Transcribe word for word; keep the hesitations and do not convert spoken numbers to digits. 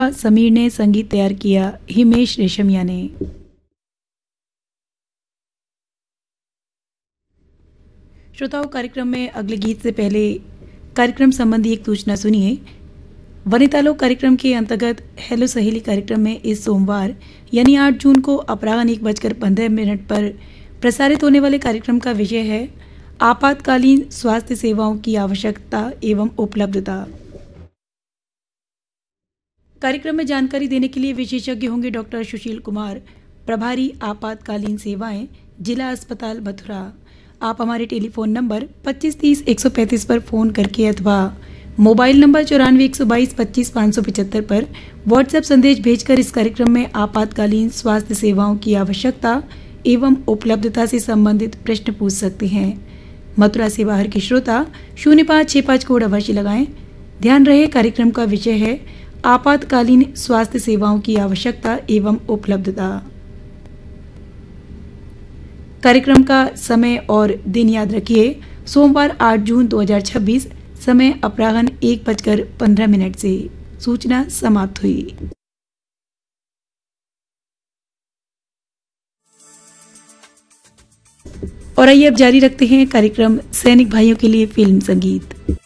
समीर ने संगीत तैयार किया, हिमेश रेशमिया ने। श्रोताओं, कार्यक्रम में अगले गीत से पहले कार्यक्रम संबंधी एक सूचना सुनिए। वनितालोक कार्यक्रम के अंतर्गत हेलो सहेली कार्यक्रम में इस सोमवार यानी आठ जून को अपराह्न एक बजकर पंद्रह मिनट पर प्रसारित होने वाले कार्यक्रम का विषय है आपातकालीन स्वास्थ्य सेवाओं की आवश्यकता एवं उपलब्धता। कार्यक्रम में जानकारी देने के लिए विशेषज्ञ होंगे डॉक्टर सुशील कुमार, प्रभारी आपातकालीन सेवाएं, जिला अस्पताल मथुरा। आप हमारे टेलीफोन नंबर पच्चीस तीस एक सौ पैंतीस पर फ़ोन करके अथवा मोबाइल नंबर चौरानवे एक सौ बाईस पच्चीस पाँच सौ पचहत्तर पर व्हाट्सएप संदेश भेजकर इस कार्यक्रम में आपातकालीन स्वास्थ्य सेवाओं की आवश्यकता एवं उपलब्धता से संबंधित प्रश्न पूछ सकते हैं। मथुरा से बाहर के श्रोता शून्य पाँच छः पाँच कोड अवश्य लगाएं। ध्यान रहे, कार्यक्रम का विषय है आपातकालीन स्वास्थ्य सेवाओं की आवश्यकता एवं उपलब्धता। कार्यक्रम का समय और दिन याद रखिए, सोमवार आठ जून दो हज़ार छब्बीस, समय अपराह्न एक बजकर पंद्रह मिनट से। सूचना समाप्त हुई। और आइए अब जारी रखते हैं कार्यक्रम सैनिक भाइयों के लिए फिल्म संगीत।